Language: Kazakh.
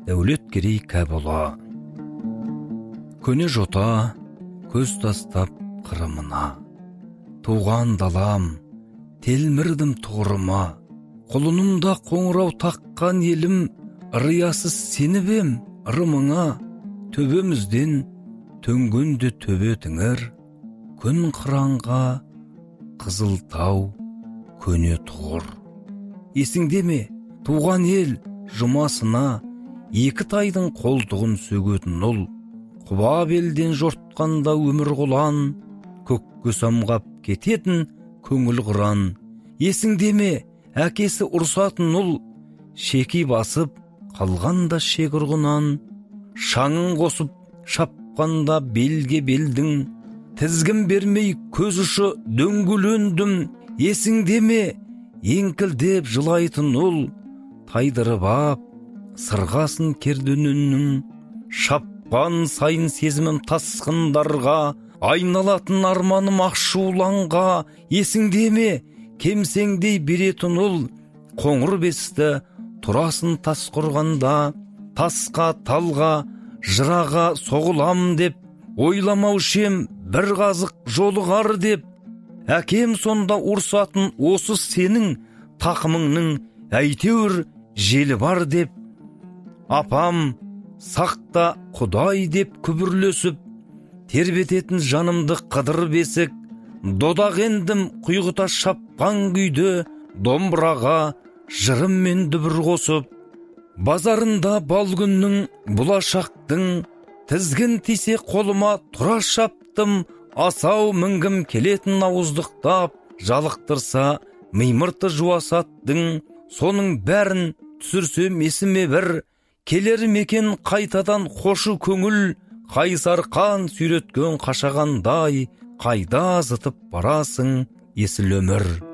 Дәулеткерей Кәбұла. Көне жота, көз тастап қырымына, туған далам, телмірдім тұғырыма, құлынымда қоңырау таққан елім, риясыз сеніп ем ырымыңа, төбемізден төнгенде төбетіңір, күн қыранға қызыл тау көне тұғыр. Есіңде ме, туған ел жұмасына, екі тайдың қолтығын сөгетін ұл, құба белден жортқанда өмір құлан, көкке самғап кететін көңіл қыран. Есіңде ме, әкесі ұрсатын ұл, шеки басып қалғанда шек ұрғынан, шаңын қосып шапқанда белге белдің, тізгін бермей көз ұшы дөңгелендім. Есіңде ме, еңкілдеп жылайтын ұл, тайдырып ап сырғасын кердөнінің, шапқан сайын сезімім тасқындарға, айналатын арманым ақшуланға. Есіңде ме, кемсеңдей беретін ұл, қоңыр бесті тұрасын тас құрғанда, тасқа талға жыраға соғылам деп, ойламаушем бір қазық жолығар деп. Әкем сонда ұрсатын осы сенің тақымыңның әйтеуір желі бар деп. Апам сақта Құдай деп күбірлесіп, тербететін жанымды қыдыр бесік, додақ ендім құйғыта шапқан күйді, домбыраға жырым мен дүбір қосып. Базарында бал күннің бұлашақтың, тізгін тисе қолыма тұра шаптым, асау мінгім келетін ауыздықтап, жалықтырса мимырты жуасаттың, соның бәрін түсірсем есіме бір, келер мекен қайтадан хошы көңіл, қайсар қан сүйреткен қашағандай, қайда зытып барасың есіл өмір.